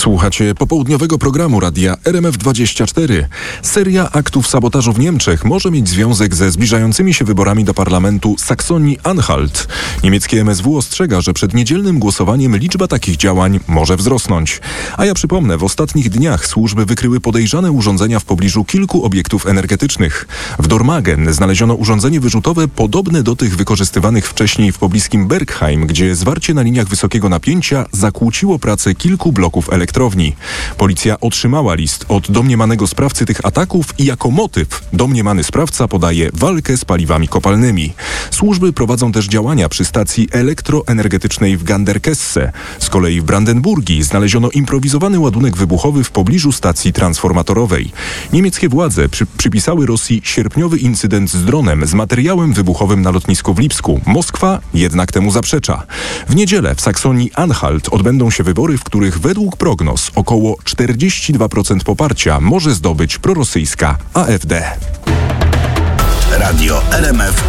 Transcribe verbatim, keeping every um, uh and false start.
Słuchacie popołudniowego programu radia R M F dwadzieścia cztery. Seria aktów sabotażu w Niemczech może mieć związek ze zbliżającymi się wyborami do parlamentu Saksonii-Anhalt. Niemieckie M S W ostrzega, że przed niedzielnym głosowaniem liczba takich działań może wzrosnąć. A ja przypomnę, w ostatnich dniach służby wykryły podejrzane urządzenia w pobliżu kilku obiektów energetycznych. W Dormagen znaleziono urządzenie wyrzutowe podobne do tych wykorzystywanych wcześniej w pobliskim Bergheim, gdzie zwarcie na liniach wysokiego napięcia zakłóciło pracę kilku bloków elektrycznych. Elektrowni. Policja otrzymała list od domniemanego sprawcy tych ataków i jako motyw domniemany sprawca podaje walkę z paliwami kopalnymi. Służby prowadzą też działania przy stacji elektroenergetycznej w Ganderkesse. Z kolei w Brandenburgii znaleziono improwizowany ładunek wybuchowy w pobliżu stacji transformatorowej. Niemieckie władze przy, przypisały Rosji sierpniowy incydent z dronem z materiałem wybuchowym na lotnisku w Lipsku. Moskwa jednak temu zaprzecza. W niedzielę w Saksonii-Anhalt odbędą się wybory, w których według prognoz około czterdzieści dwa procent poparcia może zdobyć prorosyjska A F D. Radio R M F